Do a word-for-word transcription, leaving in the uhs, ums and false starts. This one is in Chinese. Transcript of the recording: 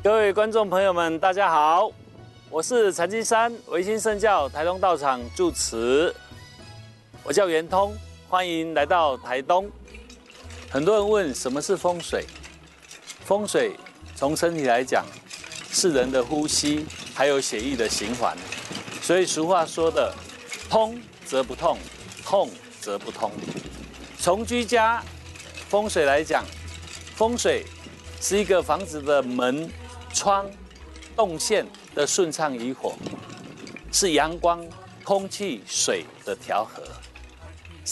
各位观众朋友们，大家好，我是禅金山维新圣教台东道场住持，我叫圆通，欢迎来到台东。很多人问什么是风水？风水从身体来讲，是人的呼吸，还有血液的循环。所以俗话说的“通则不痛，痛则不通”。从居家风水来讲，风水是一个房子的门、窗、动线的顺畅与否，是阳光、空气、水的调和。